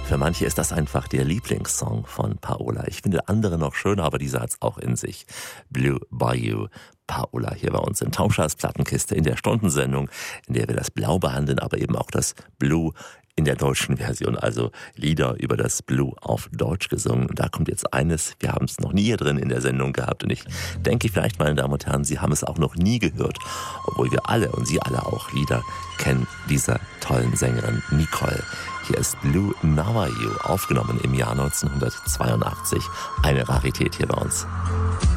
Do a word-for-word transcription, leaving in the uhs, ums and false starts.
Für manche ist das einfach der Lieblingssong von Paola. Ich finde andere noch schöner, aber dieser hat's auch in sich. Blue Bayou. Paola hier bei uns in Tauschers Plattenkiste in der Stundensendung, in der wir das Blau behandeln, aber eben auch das Blue in der deutschen Version, also Lieder über das Blue auf Deutsch gesungen. Und da kommt jetzt eines, wir haben es noch nie hier drin in der Sendung gehabt und ich denke vielleicht, meine Damen und Herren, Sie haben es auch noch nie gehört, obwohl wir alle und Sie alle auch Lieder kennen dieser tollen Sängerin Nicole. Hier ist Blue Now You, aufgenommen im Jahr neunzehnhundertzweiundachtzig, eine Rarität hier bei uns.